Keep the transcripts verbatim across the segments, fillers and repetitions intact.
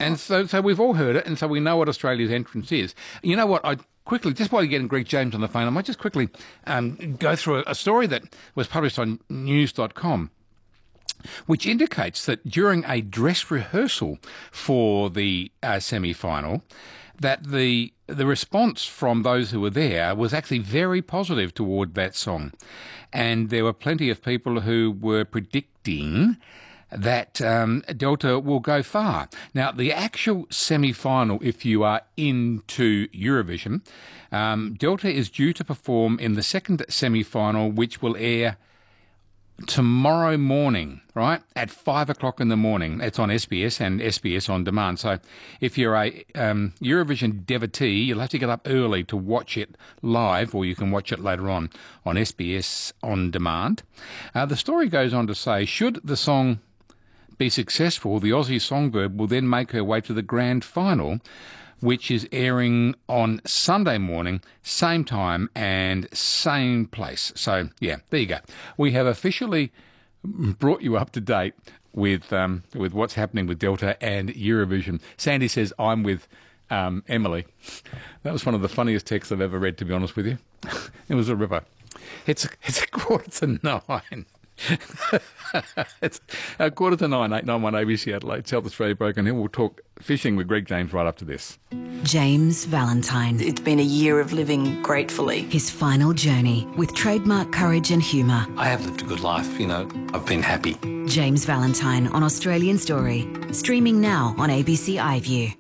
And so, so we've all heard it, and so we know what Australia's entrance is. You know what? I quickly, just while you're getting Greg James on the phone, I might just quickly um, go through a, a story that was published on news dot com, which indicates that during a dress rehearsal for the uh, semi-final, that the the response from those who were there was actually very positive toward that song. And there were plenty of people who were predicting that um, Delta will go far. Now, the actual semi-final, if you are into Eurovision, um, Delta is due to perform in the second semi-final, which will air tomorrow morning, right, at five o'clock in the morning. It's on S B S and S B S On Demand. So if you're a um, Eurovision devotee, you'll have to get up early to watch it live, or you can watch it later on on S B S On Demand. Uh, the story goes on to say, should the song be successful, the Aussie songbird will then make her way to the grand final, which is airing on Sunday morning, same time and same place. So, yeah, there you go. We have officially brought you up to date with um, with what's happening with Delta and Eurovision. Sandy says, I'm with um, Emily. That was one of the funniest texts I've ever read, to be honest with you. It was a ripper. It's, it's a quarter to nine. It's a quarter to nine, eight nine one A B C Adelaide, South Australia Broken Hill. We'll talk fishing with Greg James right after this. James Valentine. It's been a year of living gratefully. His final journey with trademark courage and humour. I have lived a good life, you know. I've been happy. James Valentine on Australian Story. Streaming now on A B C iView.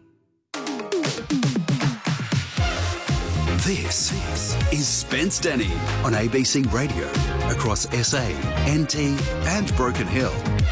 This is Spence Denny on A B C Radio across S A, N T and Broken Hill.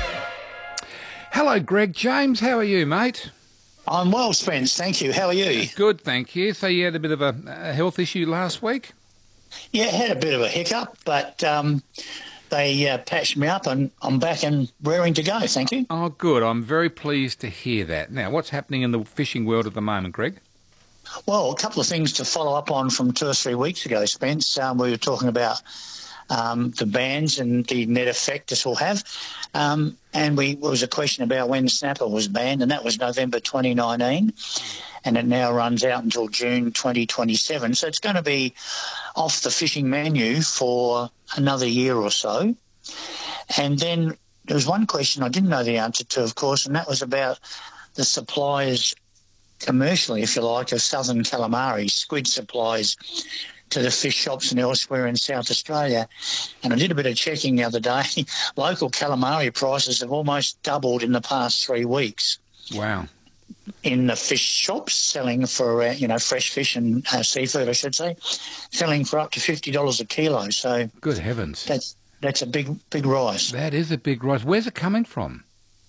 Hello, Greg James. How are you, mate? I'm well, Spence. Thank you. How are you? Good, thank you. So you had a bit of a, a health issue last week? Yeah, had a bit of a hiccup, but um, they uh, patched me up and I'm back and raring to go, thank you. Oh, good. I'm very pleased to hear that. Now, what's happening in the fishing world at the moment, Greg? Well, a couple of things to follow up on from two or three weeks ago, Spence. Um, we were talking about um, the bans and the net effect this will have. Um, and we there was a question about when snapper was banned, and that was November twenty nineteen, and it now runs out until June twenty twenty-seven. So it's going to be off the fishing menu for another year or so. And then there was one question I didn't know the answer to, of course, and that was about the suppliers commercially, if you like, of southern calamari, squid supplies to the fish shops and elsewhere in South Australia. And I did a bit of checking the other day. Local calamari prices have almost doubled in the past three weeks. Wow. In the fish shops, selling for, uh, you know, fresh fish and uh, seafood, I should say, selling for up to fifty dollars a kilo. So good heavens. That's, that's a big, big rise. That is a big rise. Where's it coming from?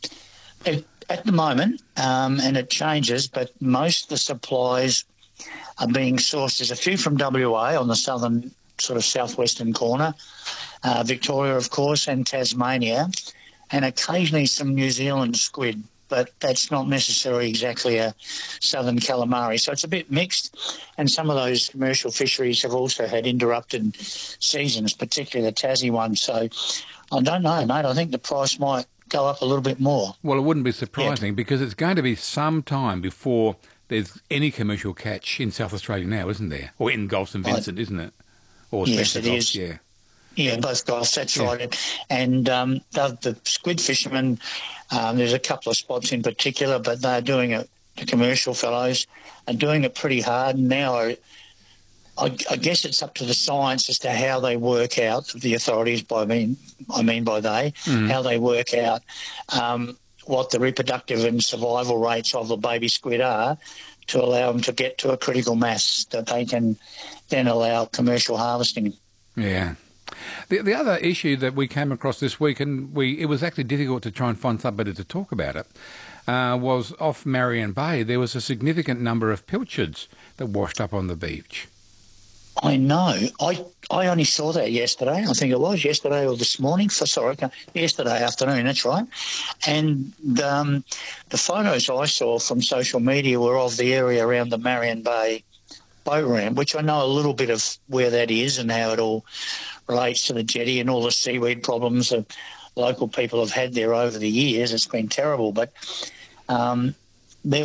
It, At the moment, um, and it changes, but most of the supplies are being sourced. There's a few from W A on the southern, sort of southwestern corner, uh, Victoria, of course, and Tasmania, and occasionally some New Zealand squid, but that's not necessarily exactly a southern calamari. So it's a bit mixed, and some of those commercial fisheries have also had interrupted seasons, particularly the Tassie one. So I don't know, mate. I think the price might go up a little bit more. Well, it wouldn't be surprising, yeah, because it's going to be some time before there's any commercial catch in South Australia now, isn't there? Or in Gulf St Vincent, I, isn't it? Or yes, Spencer it Gulf, is. Yeah. Yeah, both Gulfs, that's yeah. right. And um, the, the squid fishermen, um, there's a couple of spots in particular, but they're doing it, the commercial fellows are doing it pretty hard now. I, I guess it's up to the science as to how they work out, the authorities, by I mean, I mean by they, mm. how they work out um, what the reproductive and survival rates of the baby squid are to allow them to get to a critical mass that they can then allow commercial harvesting. Yeah. The the other issue that we came across this week, and we it was actually difficult to try and find somebody to talk about it, uh, was off Marion Bay. There was a significant number of pilchards that washed up on the beach. I know. I I only saw that yesterday. I think it was yesterday or this morning. For sorry, yesterday afternoon. That's right. And um, the photos I saw from social media were of the area around the Marion Bay boat ramp, which I know a little bit of where that is and how it all relates to the jetty and all the seaweed problems that local people have had there over the years. It's been terrible, but um,